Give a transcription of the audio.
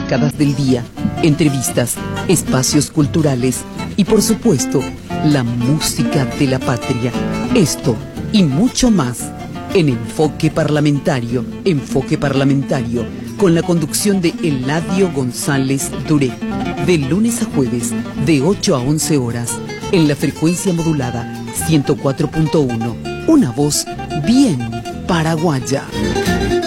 destacadas del día, entrevistas, espacios culturales y por supuesto, la música de la patria. Esto y mucho más en Enfoque Parlamentario, con la conducción de Eladio González Duré, de lunes a jueves, de 8 a 11 horas, en la frecuencia modulada 104.1, una voz bien paraguaya.